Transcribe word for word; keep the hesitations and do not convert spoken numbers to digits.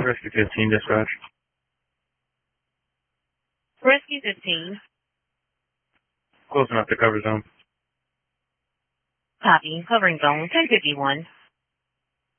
Rescue fifteen, dispatch. Rescue fifteen. Closing up the cover zone. Copy. Covering zone ten fifty-one.